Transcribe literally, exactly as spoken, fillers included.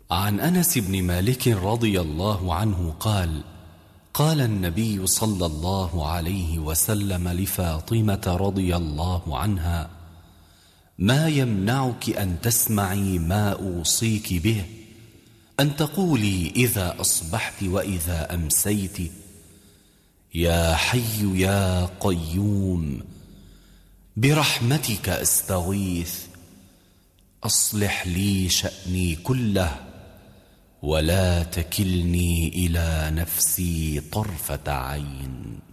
عن أنس بن مالك رضي الله عنه قال: قال النبي صلى الله عليه وسلم لفاطمة رضي الله عنها: ما يمنعك أن تسمعي ما أوصيك به، أن تقولي إذا أصبحت وإذا أمسيت: يا حي يا قيوم برحمتك أستغيث، أصلح لي شأني كله ولا تكلني إلى نفسي طرفة عين.